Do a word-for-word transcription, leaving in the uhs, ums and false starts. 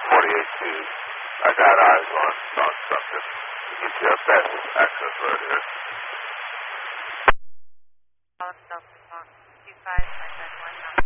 forty-eight two. I got eyes on, on something. To get you a best access road here. Two five five nine one.